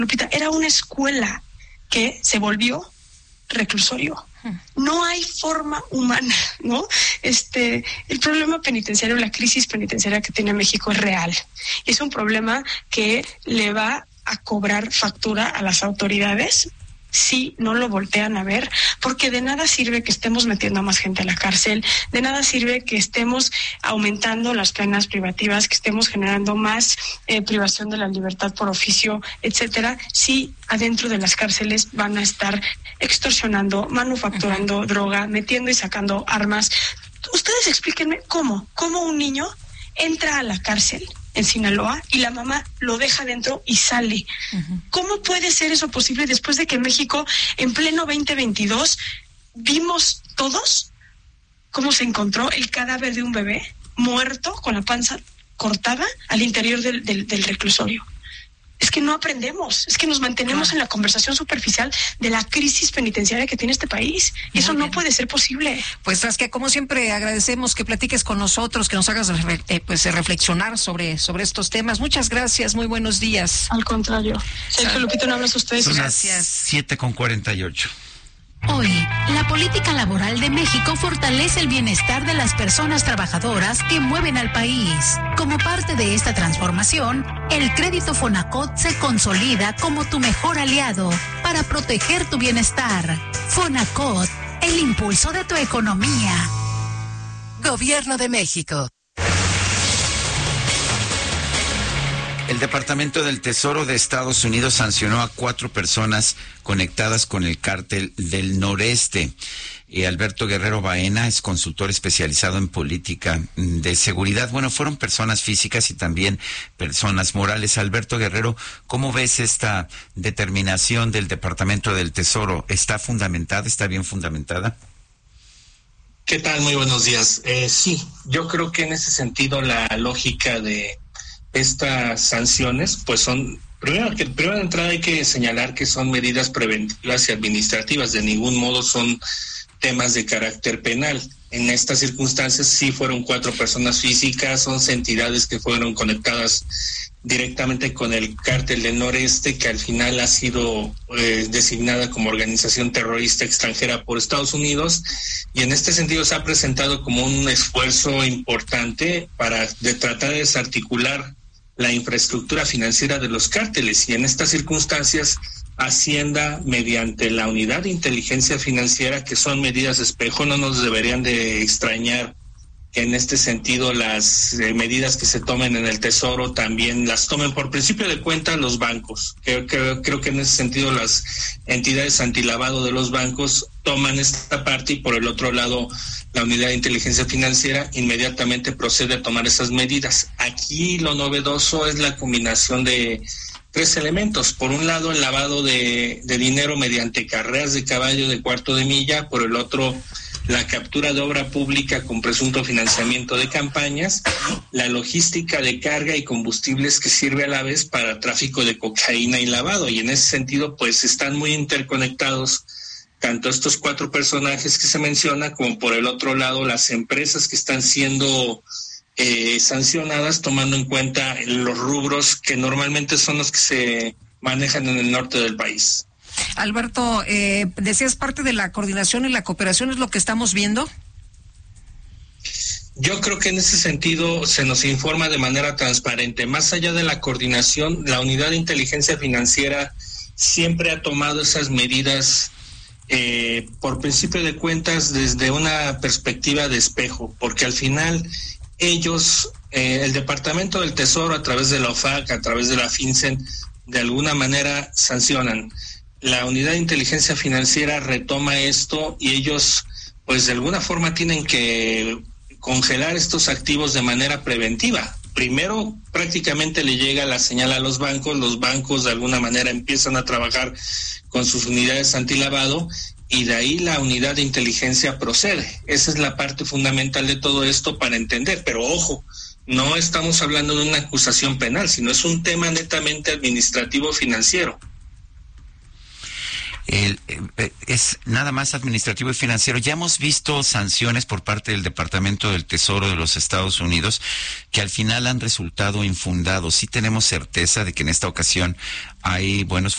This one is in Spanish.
Lupita, era una escuela que se volvió reclusorio. No hay forma humana, ¿no? El problema penitenciario, la crisis penitenciaria que tiene México es real. Es un problema que le va a cobrar factura a las autoridades si no lo voltean a ver, porque de nada sirve que estemos metiendo a más gente a la cárcel, de nada sirve que estemos aumentando las penas privativas, que estemos generando más privación de la libertad por oficio, etcétera, si adentro de las cárceles van a estar extorsionando, manufacturando droga, metiendo y sacando armas. Ustedes explíquenme cómo un niño entra a la cárcel en Sinaloa y la mamá lo deja dentro y sale. ¿Cómo puede ser eso posible después de que en México, en pleno 2022, vimos todos cómo se encontró el cadáver de un bebé muerto con la panza cortada al interior del reclusorio? Es que no aprendemos, es que nos mantenemos en la conversación superficial de la crisis penitenciaria que tiene este país. Y eso no puede ser posible. Pues Saskia, como siempre, agradecemos que platiques con nosotros, que nos hagas reflexionar sobre estos temas. Muchas gracias, muy buenos días. Al contrario. Sergio, Lupita, un abrazo a ustedes. Son Gracias. las 7:48. Hoy, la política laboral de México fortalece el bienestar de las personas trabajadoras que mueven al país. Como parte de esta transformación, el crédito Fonacot se consolida como tu mejor aliado para proteger tu bienestar. Fonacot, el impulso de tu economía. Gobierno de México. El Departamento del Tesoro de Estados Unidos sancionó a 4 personas conectadas con el cártel del Noreste. Alberto Guerrero Baena es consultor especializado en política de seguridad. Bueno, fueron personas físicas y también personas morales. Alberto Guerrero, ¿cómo ves esta determinación del Departamento del Tesoro? ¿Está fundamentada? ¿Está bien fundamentada? ¿Qué tal? Muy buenos días. Sí, yo creo que en ese sentido la lógica de estas sanciones, pues son, primero de entrada hay que señalar que son medidas preventivas y administrativas, de ningún modo son temas de carácter penal. En estas circunstancias sí fueron 4 personas físicas, 11 entidades que fueron conectadas directamente con el cártel del Noreste, que al final ha sido designada como organización terrorista extranjera por Estados Unidos, y en este sentido se ha presentado como un esfuerzo importante para tratar de desarticular la infraestructura financiera de los cárteles, y en estas circunstancias Hacienda, mediante la unidad de inteligencia financiera, que son medidas de espejo, no nos deberían de extrañar que en este sentido las medidas que se tomen en el Tesoro también las tomen por principio de cuenta los bancos. Creo que en ese sentido las entidades antilavado de los bancos toman esta parte, y por el otro lado la unidad de inteligencia financiera inmediatamente procede a tomar esas medidas. Aquí lo novedoso es la combinación de 3 elementos. Por un lado, el lavado de dinero mediante carreras de caballo de cuarto de milla. Por el otro, la captura de obra pública con presunto financiamiento de campañas, la logística de carga y combustibles que sirve a la vez para tráfico de cocaína y lavado. Y en ese sentido, pues están muy interconectados tanto estos 4 personajes que se menciona, como por el otro lado las empresas que están siendo sancionadas, tomando en cuenta los rubros que normalmente son los que se manejan en el norte del país. Alberto, decías parte de la coordinación y la cooperación es lo que estamos viendo. Yo creo que en ese sentido se nos informa de manera transparente. Más allá de la coordinación, la unidad de inteligencia financiera siempre ha tomado esas medidas por principio de cuentas desde una perspectiva de espejo, porque al final ellos, el Departamento del Tesoro a través de la OFAC, a través de la FinCEN, de alguna manera sancionan. La unidad de inteligencia financiera retoma esto y ellos pues de alguna forma tienen que congelar estos activos de manera preventiva. Primero prácticamente le llega la señal a los bancos de alguna manera empiezan a trabajar con sus unidades antilavado y de ahí la unidad de inteligencia procede. Esa es la parte fundamental de todo esto para entender, pero ojo, no estamos hablando de una acusación penal, sino es un tema netamente administrativo financiero. es nada más administrativo y financiero. Ya hemos visto sanciones por parte del Departamento del Tesoro de los Estados Unidos que al final han resultado infundados. Sí tenemos certeza de que en esta ocasión hay buenos